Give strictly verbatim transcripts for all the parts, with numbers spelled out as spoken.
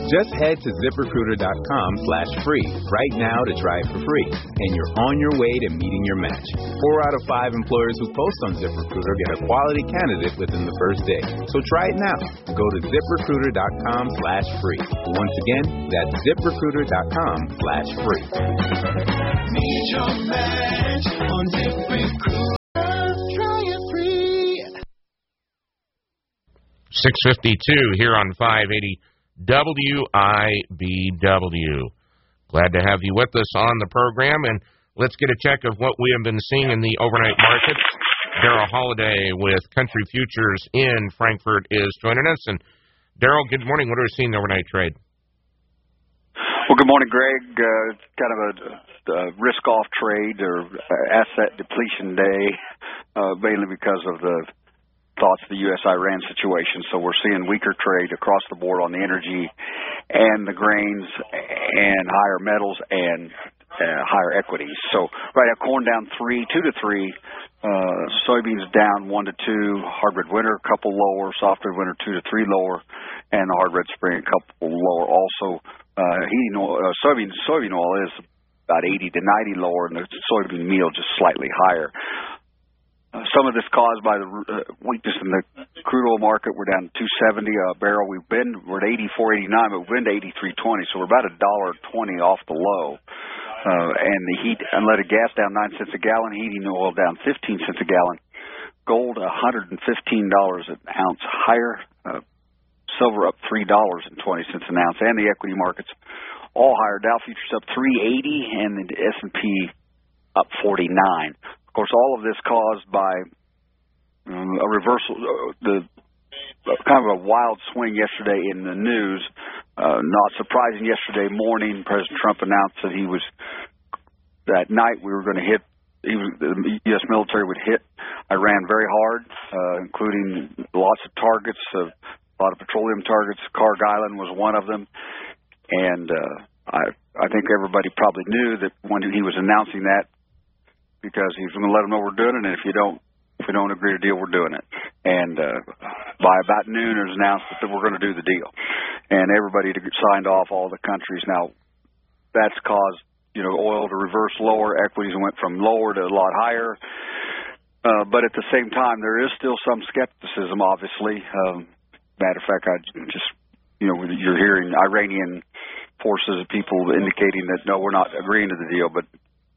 Just head to ZipRecruiter.com slash free right now to try it for free, and you're on your way to meeting your match. Four out of five employers who post on ZipRecruiter get a quality candidate within the first day. So try it now. Go to ZipRecruiter.com slash free. Once again, that's ZipRecruiter.com slash free. Meet your match on ZipRecruiter. Try it free. six fifty-two here on five eighty W I B W. Glad to have you with us on the program, and let's get a check of what we have been seeing in the overnight markets. Darrell Holiday with Country Futures in Frankfurt is joining us. And Darrell, good morning. What are we seeing in the overnight trade? Well, good morning, Greg. Uh, it's kind of a, a risk-off trade or asset depletion day, uh, mainly because of the thoughts of the U S Iran situation. So we're seeing weaker trade across the board on the energy and the grains and higher metals and uh, higher equities. So right now, corn down three, two to three. Uh, soybeans down one to two. Hard red winter a couple lower. Soft red winter two to three lower, and the hard red spring a couple lower. Also, uh, heating oil, uh, soybean soybean oil is about eighty to ninety lower, and the soybean meal just slightly higher. Uh, some of this caused by the uh, weakness in the crude oil market. We're down to two seventy a barrel. We've been we're at eighty-four, eighty-nine, but we've been to eighty-three twenty, so we're about a dollar twenty off the low. Uh, and the heat unleaded gas down nine cents a gallon. Heating oil down fifteen cents a gallon. Gold one hundred fifteen dollars an ounce higher. Uh, silver up three dollars and twenty cents an ounce. And the equity markets all higher. Dow futures up three eighty, and the S and P up forty-nine. Of course, all of this caused by um, a reversal, uh, the uh, kind of a wild swing yesterday in the news. Uh, not surprising, yesterday morning, President Trump announced that he was, that night we were going to hit, he was, the U S military would hit Iran very hard, uh, including lots of targets, uh, a lot of petroleum targets. Karg Island was one of them. And uh, I, I think everybody probably knew that when he was announcing that, because he was going to let them know we're doing it, and if you don't, if we don't agree to deal, we're doing it. And uh, by about noon, it was announced that we're going to do the deal, and everybody signed off, all the countries. Now, that's caused you know oil to reverse lower, equities went from lower to a lot higher. Uh, but at the same time, there is still some skepticism, obviously. Um, matter of fact, I just you know you're hearing Iranian forces, people indicating that no, we're not agreeing to the deal, but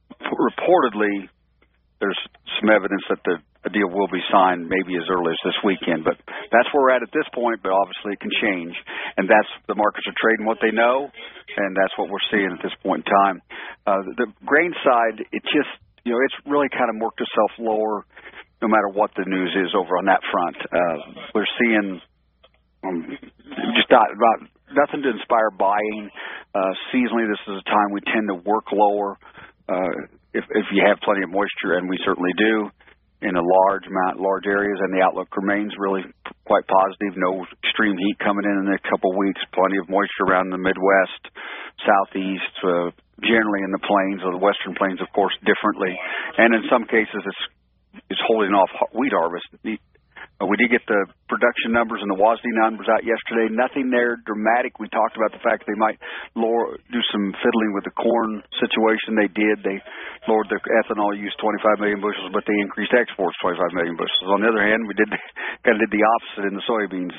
reportedly, there's some evidence that the a deal will be signed maybe as early as this weekend. But that's where we're at at this point, but obviously it can change. And that's the markets are trading what they know, and that's what we're seeing at this point in time. Uh, the, the grain side, it just, you know, it's really kind of worked itself lower no matter what the news is over on that front. Uh, we're seeing um, just not, not, nothing to inspire buying. Uh, seasonally, this is a time we tend to work lower. Uh, if, if you have plenty of moisture, and we certainly do, in a large amount, large areas, and the outlook remains really quite positive. No extreme heat coming in in the next couple of weeks. Plenty of moisture around the Midwest, Southeast, uh, generally in the plains, or the Western plains, of course, differently. And in some cases, it's it's holding off wheat harvest. Uh, we did get the production numbers and the W A S D numbers out yesterday. Nothing there dramatic. We talked about the fact they might lower, do some fiddling with the corn situation. They did. They lowered their ethanol use twenty-five million bushels, but they increased exports twenty-five million bushels. On the other hand, we did kind of did the opposite in the soybeans.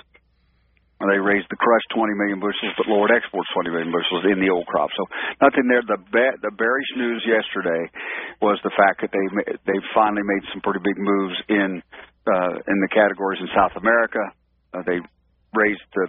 They raised the crush twenty million bushels, but lowered exports twenty million bushels in the old crop. So nothing there. The be- the bearish news yesterday was the fact that they they finally made some pretty big moves in uh, in the categories in South America. Uh, they raised the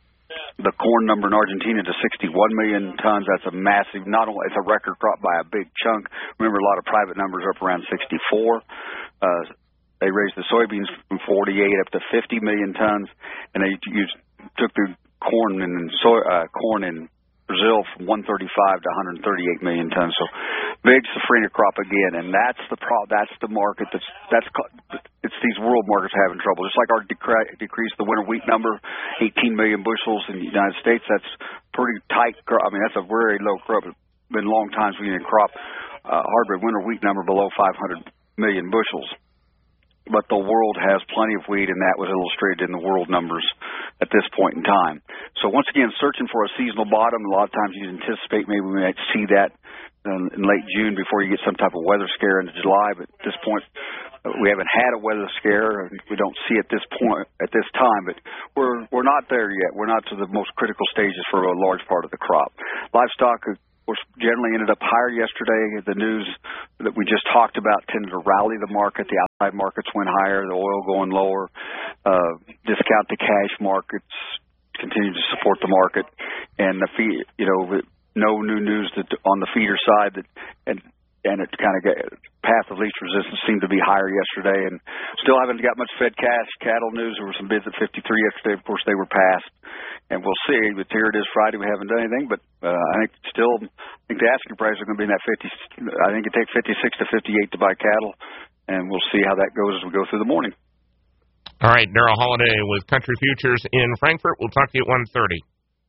the corn number in Argentina to sixty-one million tons. That's a massive. Not only it's a record crop by a big chunk. Remember, a lot of private numbers are up around sixty-four. Uh, they raised the soybeans from forty-eight up to fifty million tons, and they used. Took the corn in soy, uh, corn in Brazil from one thirty-five to one thirty-eight million tons. So big safrinha crop again, and that's the pro. That's the market. That's that's it's these world markets having trouble. Just like our decre- decrease the winter wheat number, eighteen million bushels in the United States. That's pretty tight. I mean, that's a very low crop. It's been a long time since we had a crop uh, hard red winter wheat number below five hundred million bushels. But the world has plenty of wheat, and that was illustrated in the world numbers at this point in time. So so once again, searching for a seasonal bottom. A lot of times you anticipate maybe we might see that in late June before you get some type of weather scare into July. But at this point, we haven't had a weather scare. We don't see it at this point at this time. But we're we're not there yet. We're not to the most critical stages for a large part of the crop. Livestock, of course, generally ended up higher yesterday. The news that we just talked about tended to rally the market. The outside markets went higher. The oil going lower. Uh, discount to cash markets continue to support the market, and the fee, you know, no new news that on the feeder side that and and it kind of got path of least resistance seemed to be higher yesterday, and still haven't got much Fed cash cattle news. There were some bids at fifty-three yesterday. Of course, they were passed, and we'll see. But here it is Friday. We haven't done anything, but uh, I think still I think the asking price is going to be in that fifty. I think it takes fifty-six to fifty-eight to buy cattle, and we'll see how that goes as we go through the morning. All right, Darrell Holiday with Country Futures in Frankfort. We'll talk to you at one thirty.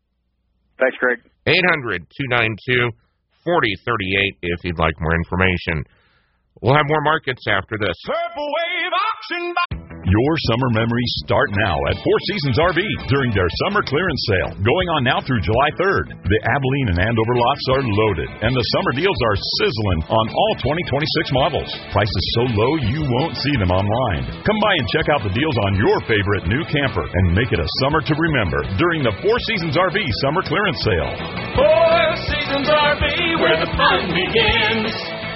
Thanks, Greg. eight hundred, two nine two, four oh three eight if you'd like more information. We'll have more markets after this. Purple Wave Auction Box. Your summer memories start now at Four Seasons R V during their summer clearance sale, going on now through July third. The Abilene and Andover lots are loaded, and the summer deals are sizzling on all twenty twenty-six models. Prices so low you won't see them online. Come by and check out the deals on your favorite new camper and make it a summer to remember during the Four Seasons R V summer clearance sale. Four Seasons R V, where the fun begins.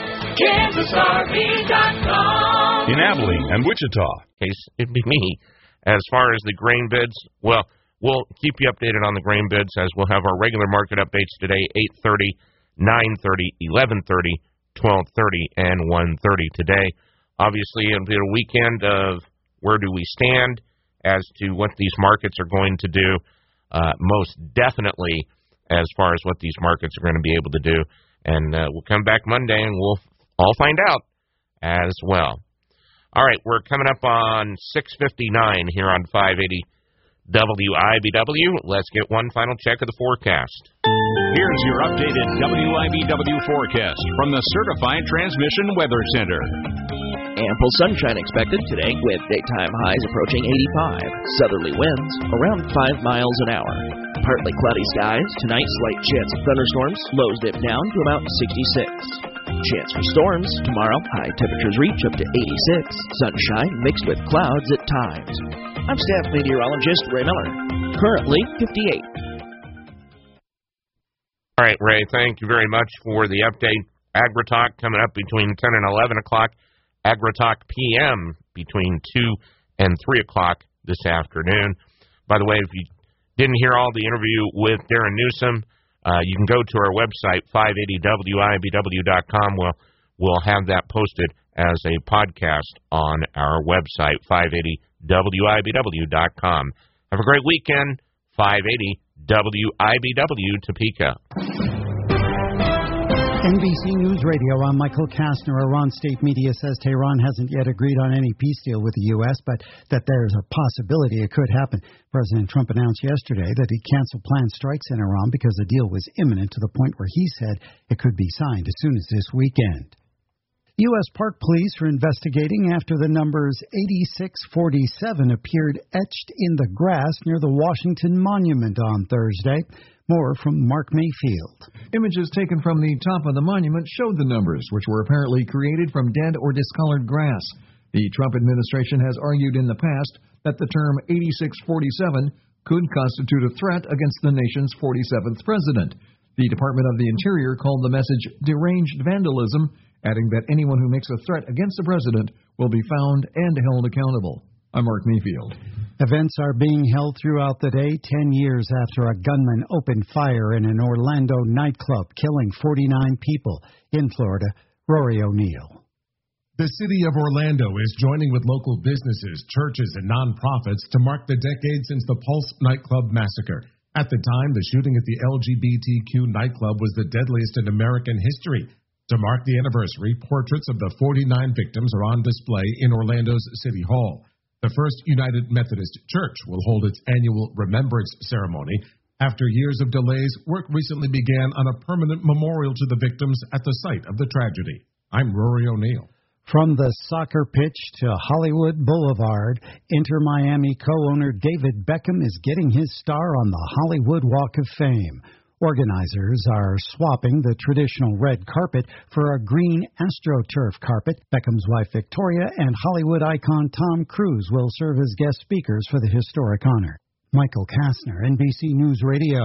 Kansas R V dot com. In Abilene and Wichita. Case it'd be me. As far as the grain bids, well, we'll keep you updated on the grain bids as we'll have our regular market updates today, eight thirty, nine thirty, eleven thirty, twelve thirty, and one thirty today. Obviously, it'll be a weekend of where do we stand as to what these markets are going to do, uh, most definitely as far as what these markets are going to be able to do. And uh, we'll come back Monday and we'll all find out as well. All right, we're coming up on six fifty-nine here on five eighty W I B W. Let's get one final check of the forecast. Here's your updated W I B W forecast from the Certified Transmission Weather Center. Ample sunshine expected today with daytime highs approaching eighty-five. Southerly winds around five miles an hour. Partly cloudy skies. Tonight, slight chance of thunderstorms. Lows dip down to about sixty-six. Chance for storms. Tomorrow, high temperatures reach up to eighty-six. Sunshine mixed with clouds at times. I'm staff meteorologist Ray Miller. Currently fifty-eight. All right, Ray, thank you very much for the update. AgriTalk coming up between ten and eleven o'clock. AgriTalk P M between two and three o'clock this afternoon. By the way, if you didn't hear all the interview with Darren Newsom, uh, you can go to our website, five eighty W I B W dot com. We'll, we'll have that posted as a podcast on our website, five eighty W I B W dot com. Have a great weekend. five eighty W I B W, Topeka. N B C News Radio, I'm Michael Kastner. Iran state media says Tehran hasn't yet agreed on any peace deal with the U S, but that there's a possibility it could happen. President Trump announced yesterday that he canceled planned strikes in Iran because the deal was imminent to the point where he said it could be signed as soon as this weekend. U S Park Police are investigating after the numbers eighty-six forty-seven appeared etched in the grass near the Washington Monument on Thursday. More from Mark Mayfield. Images taken from the top of the monument showed the numbers, which were apparently created from dead or discolored grass. The Trump administration has argued in the past that the term eighty-six forty-seven could constitute a threat against the nation's forty-seventh president. The Department of the Interior called the message deranged vandalism, adding that anyone who makes a threat against the president will be found and held accountable. I'm Mark Mayfield. Events are being held throughout the day, ten years after a gunman opened fire in an Orlando nightclub, killing forty-nine people. In Florida, Rory O'Neill. The city of Orlando is joining with local businesses, churches, and nonprofits to mark the decade since the Pulse nightclub massacre. At the time, the shooting at the L G B T Q nightclub was the deadliest in American history. To mark the anniversary, portraits of the forty-nine victims are on display in Orlando's City Hall. The First United Methodist Church will hold its annual remembrance ceremony. After years of delays, work recently began on a permanent memorial to the victims at the site of the tragedy. I'm Rory O'Neill. From the soccer pitch to Hollywood Boulevard, Inter Miami co-owner David Beckham is getting his star on the Hollywood Walk of Fame. Organizers are swapping the traditional red carpet for a green AstroTurf carpet. Beckham's wife Victoria and Hollywood icon Tom Cruise will serve as guest speakers for the historic honor. Michael Kastner, N B C News Radio.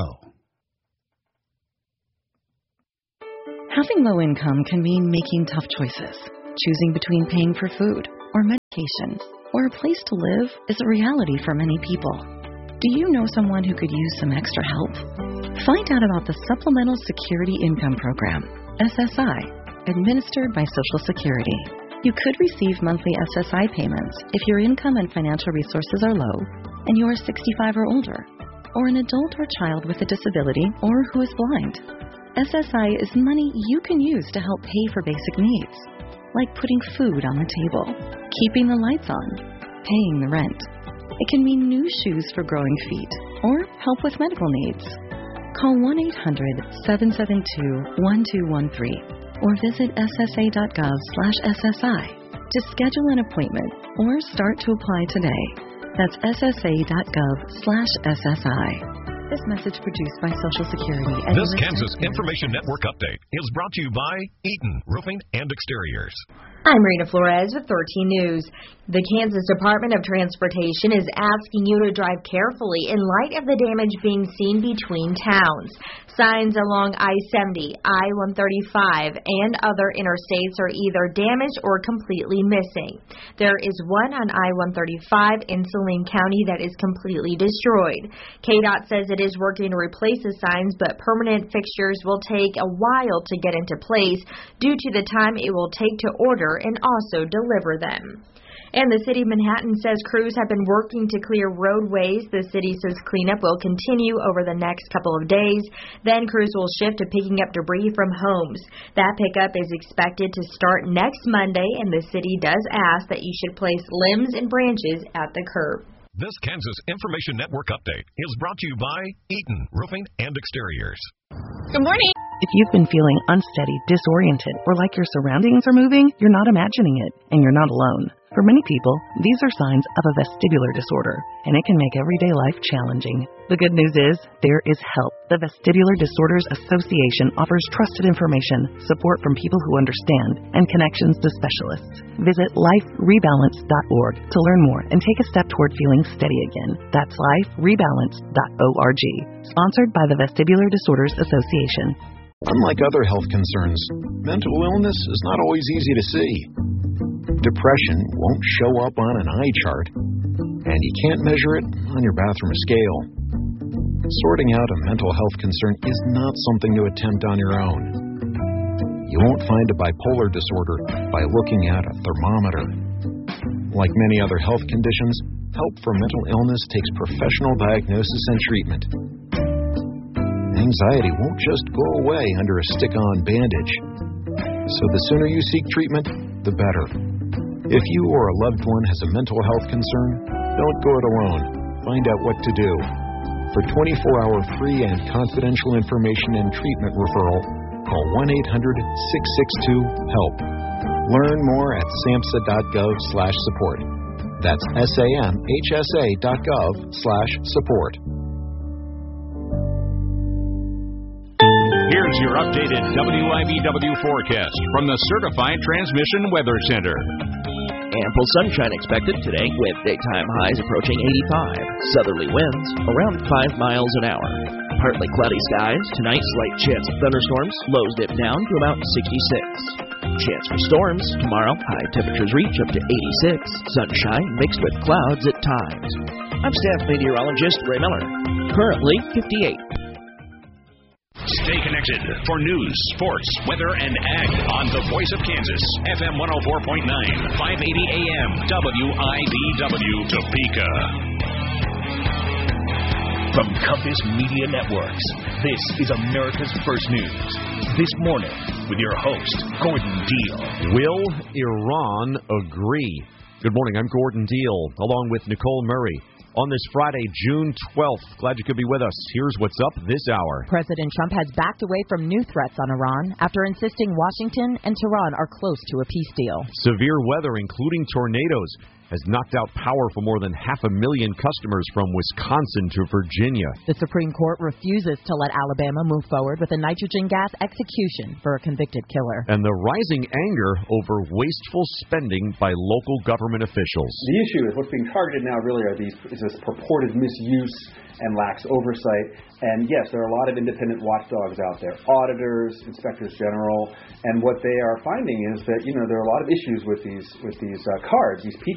Having low income can mean making tough choices. Choosing between paying for food or medication or a place to live is a reality for many people. Do you know someone who could use some extra help? Find out about the Supplemental Security Income Program, S S I, administered by Social Security. You could receive monthly S S I payments if your income and financial resources are low and you are sixty-five or older, or an adult or child with a disability or who is blind. S S I is money you can use to help pay for basic needs, like putting food on the table, keeping the lights on, paying the rent. It can mean new shoes for growing feet or help with medical needs. Call one eight hundred seven seven two one two one three or visit S S A dot gov slash S S I to schedule an appointment or start to apply today. That's S S A dot gov slash S S I. This message produced by Social Security. And this Kansas Information Network update is brought to you by Eaton Roofing and Exteriors. I'm Rena Flores with thirteen News. The Kansas Department of Transportation is asking you to drive carefully in light of the damage being seen between towns. Signs along I seventy, I one thirty-five, and other interstates are either damaged or completely missing. There is one on I one thirty-five in Saline County that is completely destroyed. K D O T says it is working to replace the signs, but permanent fixtures will take a while to get into place due to the time it will take to order and also deliver them. And the City of Manhattan says crews have been working to clear roadways. The city says cleanup will continue over the next couple of days. Then crews will shift to picking up debris from homes. That pickup is expected to start next Monday, and the city does ask that you should place limbs and branches at the curb. This Kansas Information Network update is brought to you by Eaton Roofing and Exteriors. Good morning. If you've been feeling unsteady, disoriented, or like your surroundings are moving, you're not imagining it, and you're not alone. For many people, these are signs of a vestibular disorder, and it can make everyday life challenging. The good news is, there is help. The Vestibular Disorders Association offers trusted information, support from people who understand, and connections to specialists. Visit life rebalance dot org to learn more and take a step toward feeling steady again. That's life rebalance dot org. Sponsored by the Vestibular Disorders Association. Unlike other health concerns, mental illness is not always easy to see. Depression won't show up on an eye chart, and you can't measure it on your bathroom scale. Sorting out a mental health concern is not something to attempt on your own. You won't find a bipolar disorder by looking at a thermometer. Like many other health conditions, help for mental illness takes professional diagnosis and treatment. Anxiety won't just go away under a stick-on bandage. So the sooner you seek treatment, the better. If you or a loved one has a mental health concern, don't go it alone. Find out what to do. For twenty-four hour free and confidential information and treatment referral, call one eight hundred six six two HELP. Learn more at samhsa dot gov slash support. That's S A M H S A dot gov slash support. Here's your updated W I B W forecast from the Certified Transmission Weather Center. Ample sunshine expected today with daytime highs approaching eighty-five. Southerly winds around five miles an hour. Partly cloudy skies. Tonight, slight chance of thunderstorms. Lows dip down to about sixty-six. Chance for storms. Tomorrow, high temperatures reach up to eighty-six. Sunshine mixed with clouds at times. I'm staff meteorologist Ray Miller. Currently fifty-eight. Stay connected for news, sports, weather, and ag on the Voice of Kansas, F M one oh four point nine, five eighty A M, W I B W, Topeka. From Compass Media Networks, this is America's First News. This morning, with your host, Gordon Deal. Will Iran agree? Good morning, I'm Gordon Deal, along with Nicole Murray. on this Friday, June twelfth. Glad you could be with us. Here's what's up this hour. President Trump has backed away from new threats on Iran after insisting Washington and Tehran are close to a peace deal. Severe weather, including tornadoes, has knocked out power for more than half a million customers from Wisconsin to Virginia. The Supreme Court refuses to let Alabama move forward with a nitrogen gas execution for a convicted killer. And the rising anger over wasteful spending by local government officials. The issue is what's being targeted now really are these is this purported misuse and lax oversight. And yes, there are a lot of independent watchdogs out there, auditors, inspectors general, and what they are finding is that, you know, there are a lot of issues with these with these uh, cards, these P